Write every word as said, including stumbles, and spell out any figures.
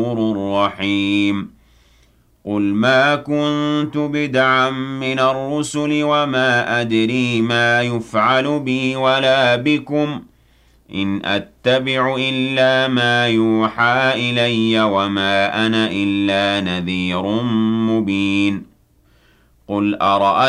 رحيم قل ما كنت بدعا من الرسل وما أدري ما يفعل بي ولا بكم إن أتبع إلا ما يوحى إلي وما أنا إلا نذير مبين قل أرأيتم